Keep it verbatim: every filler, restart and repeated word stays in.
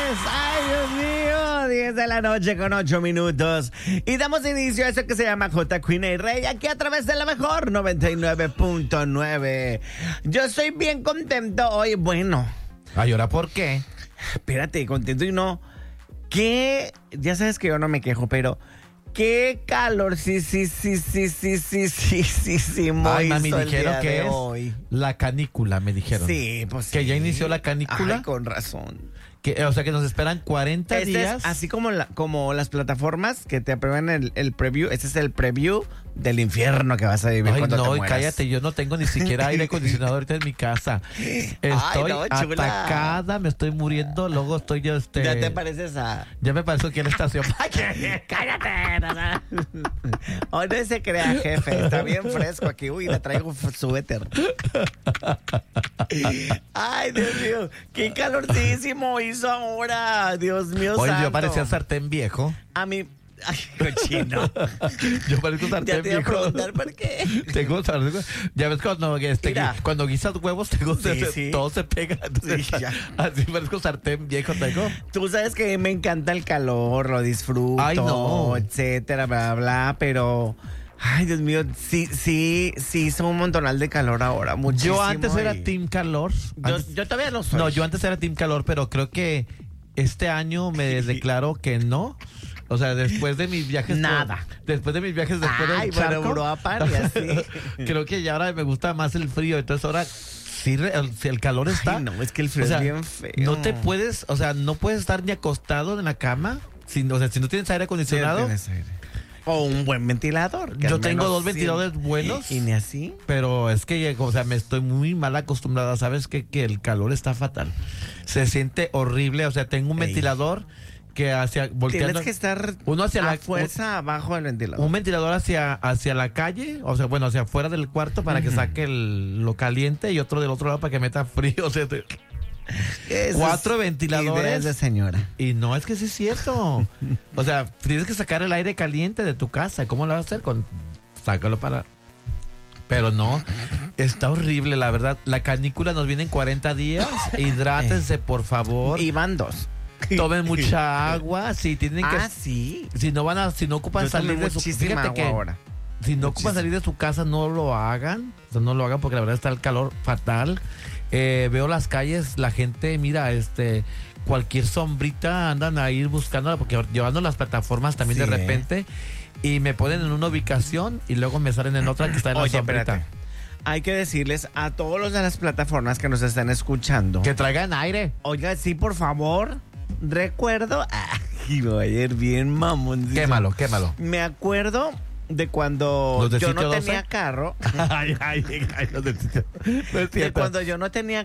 Ay, Dios mío, diez de la noche con ocho minutos. Y damos inicio a eso que se llama J. Queen y Rey, aquí a través de la mejor noventa y nueve punto nueve. Yo estoy bien contento hoy. Bueno, Ay, ¿ahora por qué? espérate, contento y no. ¿Qué? Ya sabes que yo no me quejo, pero qué calor, sí, sí, sí, sí, sí, sí, sí, sí, sí, Ay, mami, hizo el dijeron día que de es hoy. la canícula, me dijeron. Sí, pues Que sí. ya inició la canícula. Ay, con razón. Que, o sea, que nos esperan cuarenta Este días. es así como, la, como las plataformas que te aprueban el, el preview. Este es el preview del infierno que vas a vivir Ay, cuando te no, mueras. cállate, yo no tengo ni siquiera aire acondicionado ahorita en mi casa. Estoy Ay, no, chula. atacada, me estoy muriendo, luego estoy yo, este... Ya te pareces a... Ya me pasó aquí en la estación. ¡Cállate! No, no. Hoy no se crea, jefe. Está bien fresco aquí. Uy, le traigo suéter. Ay, Dios mío. Qué calorcísimo hizo ahora. Dios mío, Oye, santo. yo parecía sartén viejo. A mí... Ay, cochino. Yo parezco Ya sartén te iba a viejo. preguntar por qué. Tengo sartén. Ya ves cuando, este, Mira. cuando guisas huevos, tengo, Sí, se- sí. todo se pega. Entonces, Sí, ya. Así parezco sartén viejo, tengo. Tú sabes que me encanta el calor, lo disfruto, Ay, no. etcétera, bla, bla, pero... Ay, Dios mío, sí, sí, sí hizo un montonal de calor ahora, muchísimo. Yo antes era y- Team Calor. Yo, Antes- yo todavía no soy. No, yo antes era Team Calor, pero creo que este año me declaro que no. O sea, después de mis viajes... por- Nada. después de mis viajes después Ay, del bueno, charco. Europa y así. Creo que ya ahora me gusta más el frío. Entonces ahora sí, re- el, si el calor está... Ay, no, es que el frío o sea, es bien feo. No te puedes... O sea, no puedes estar ni acostado en la cama. Si, o sea, si no tienes aire Sí, acondicionado... tienes aire. O un buen ventilador. que Yo al tengo menos dos sí. ventiladores buenos. Y ni así. Pero es que, o sea, me estoy muy mal acostumbrada. ¿Sabes qué? Que el calor está fatal. Se siente horrible. O sea, tengo un Ey. ventilador que hacia... volteando, Tienes que estar uno hacia a la- fuerza abajo del ventilador. un ventilador hacia, hacia la calle, o sea, bueno, hacia afuera del cuarto para que saque el- lo caliente y otro del otro lado para que meta frío. O sea, te- Esas cuatro ventiladores. ideas de señora. y no, es que sí es cierto. O sea, tienes que sacar el aire caliente de tu casa. ¿Cómo lo vas a hacer? Con, sácalo para... Pero no, está horrible, la verdad. La canícula nos viene en cuarenta días. Hidrátense, por favor. Y van dos. Tomen mucha agua. Si tienen que... Ah, sí. Si no van a, si no ocupan Yo tomé salir de su muchísima fíjate agua que ahora. si no ocupan Muchísimo. salir de su casa, no lo hagan. O sea, no lo hagan porque la verdad está el calor fatal. Eh, veo las calles, la gente, mira, este, cualquier sombrita andan a ir buscándola porque llevando las plataformas también Sí, de ¿eh? repente y me ponen en una ubicación y luego me salen en otra que está en la Oye, sombrita. espérate. Hay que decirles a todos los de las plataformas que nos están escuchando. Que traigan aire. Oiga, sí, por favor, recuerdo... Ay, voy a ir bien mamón. Quémalo, quémalo. Me acuerdo de cuando ¿Los de yo sitio no doce? tenía carro. ay, ay, ay, no, es cierto. No es De cierto. cuando yo no tenía